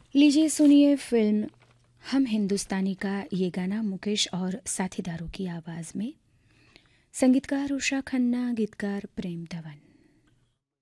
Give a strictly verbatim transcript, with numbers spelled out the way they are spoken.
लीजिए सुनिए फिल्म हम हिंदुस्तानी का ये गाना मुकेश और साथीदारों की आवाज़ में। संगीतकार उषा खन्ना, गीतकार प्रेम धवन।